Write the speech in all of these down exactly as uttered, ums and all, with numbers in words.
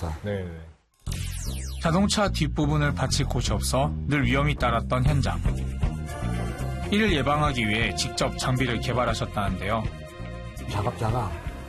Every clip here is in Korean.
있었어. 네. 자동차 뒷부분을 받칠 곳이 없어 늘 위험이 따랐던 현장. 이를 예방하기 위해 직접 장비를 개발하셨다는데요. 작업자가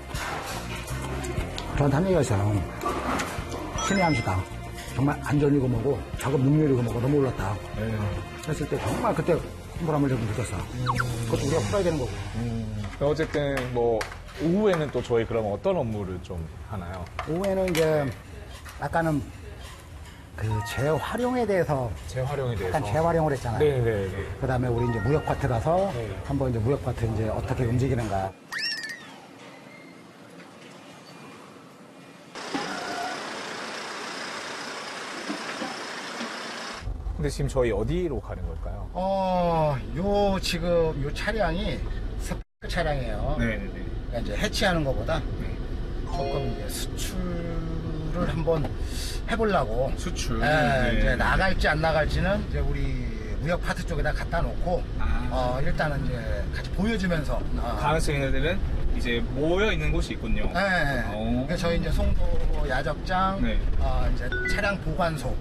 저한테 한 얘기가 있어요. 신의 한 수다. 정말 안전이고 뭐고 작업 능률이고 뭐고 너무 올랐다. 네. 했을 때 정말 그때 보람을 좀 느꼈어. 그것도 우리가 풀어야 되는 거고. 음, 어쨌든 뭐 오후에는 또 저희 그럼 어떤 업무를 좀 하나요? 오후에는 이제 아까는 그 재활용에 대해서 재활용에 대해서. 약간 재활용을 했잖아요. 네네네. 그 다음에 우리 이제 무역파트 가서 네. 한번 이제 무역파트 이제 어떻게 움직이는가. 근데 지금 저희 어디로 가는 걸까요? 어, 요 지금 요 차량이 스파크 차량이에요. 네네네. 그러니까 이제 해치하는 것보다 조금 이제 수출을 한번 해보려고. 수출. 예, 네. 이제 나갈지 안 나갈지는 이제 우리 무역 파트 쪽에다 갖다 놓고 아. 어, 일단은 이제 같이 보여주면서. 어. 가능성 있는 애들은 이제 모여 있는 곳이 있군요. 네. 오. 그래서 저희 이제 송도 야적장, 네. 어, 이제 차량 보관소.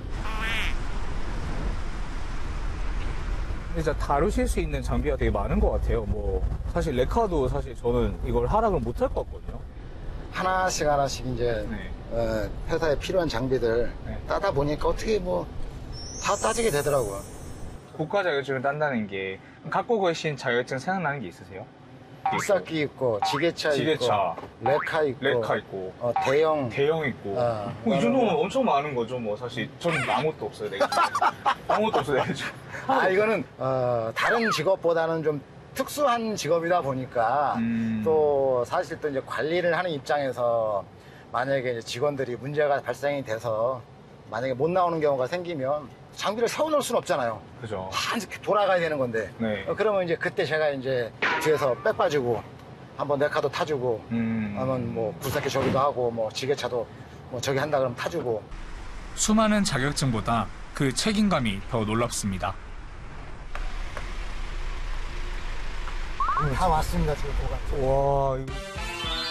진짜 다루실 수 있는 장비가 되게 많은 것 같아요. 뭐 사실 레카도 사실 저는 이걸 하락을 못할 것 같거든요. 하나씩 하나씩 이제 네. 어, 회사에 필요한 장비들 네. 따다 보니까 어떻게 뭐 다 따지게 되더라고요. 국가 자격증을 딴다는 게 갖고 계신 자격증 생각나는 게 있으세요? 빗삭기 있고 지게차, 지게차, 있고 레카 있고 레카 있고 어, 대형 대형 있고 어, 뭐 이 정도면 엄청 많은 거죠. 뭐 사실 저는 아무것도 없어요. 내가 아무것도 없어요. 내가 지금. 아 이거는 어, 다른 직업보다는 좀 특수한 직업이다 보니까 음. 또 사실 또 이제 관리를 하는 입장에서 만약에 이제 직원들이 문제가 발생이 돼서 만약에 못 나오는 경우가 생기면 장비를 세워놓을 수는 없잖아요. 그죠. 한참 돌아가야 되는 건데. 네. 어, 그러면 이제 그때 제가 이제 뒤에서 백 빠지고 한번 레카도 타주고 음. 하면 뭐 굴삭기 저기도 하고 뭐 지게차도 뭐 저기 한다 그러면 타주고. 수많은 자격증보다 그 책임감이 더 놀랍습니다. 다 왔습니다 지금 보관. 와 이거.